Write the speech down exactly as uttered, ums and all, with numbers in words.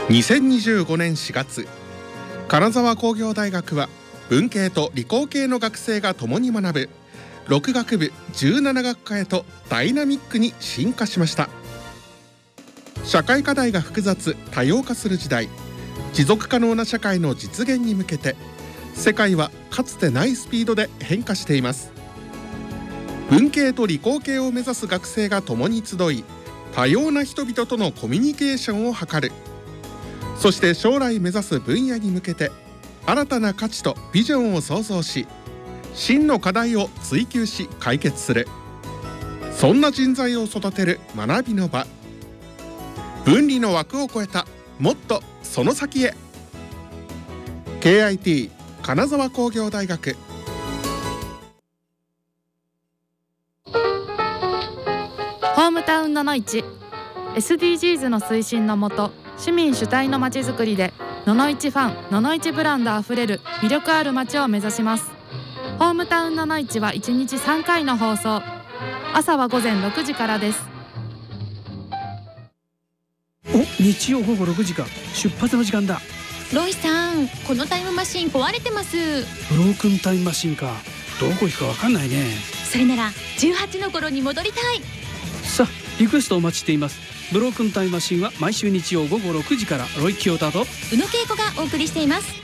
にせんにじゅうごねんしがつ、金沢工業大学は文系と理工系の学生が共に学ぶろく学部じゅうなな学科へとダイナミックに進化しました。社会課題が複雑多様化する時代、持続可能な社会の実現に向けて世界はかつてないスピードで変化しています。文系と理工系を目指す学生が共に集い、多様な人々とのコミュニケーションを図る。そして将来目指す分野に向けて新たな価値とビジョンを創造し、真の課題を追求し解決する。そんな人材を育てる学びの場。分離の枠を超えたもっとその先へ。 ケーアイティー 金沢工業大学。 ホームタウンののいち エスディージーズ の推進のもと、市民主体のまちづくりでののいちファン、ののいちブランドあふれる魅力ある街を目指します。ホームタウンののいちはいちにちさんかいの放送。朝はごぜんろくじからです。 お、日曜ごごろくじか。出発の時間だ。 ロイさん、このタイムマシン壊れてます。 ブロークンタイムマシンか。どこ行くか分かんないね。 それならじゅうはちの頃に戻りたい。 さあ、リクエストお待ちしています。ブロークンタイムマシンは毎週日曜ごごろくじから。ロイ・キヨタと宇野恵子がお送りしています。